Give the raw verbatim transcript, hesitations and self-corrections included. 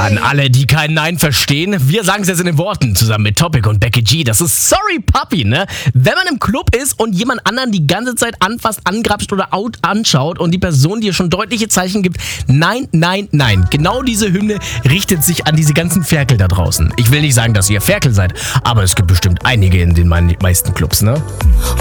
An alle, die kein Nein verstehen, wir sagen es jetzt in den Worten zusammen mit Topic und Becky G. Das ist Sorry Puppy, ne? Wenn man im Club ist und jemand anderen die ganze Zeit anfasst, angrapscht oder out anschaut und die Person dir schon deutliche Zeichen gibt, nein, nein, nein. Genau diese Hymne richtet sich an diese ganzen Ferkel da draußen. Ich will nicht sagen, dass ihr Ferkel seid, aber es gibt bestimmt einige in den meisten Clubs, ne?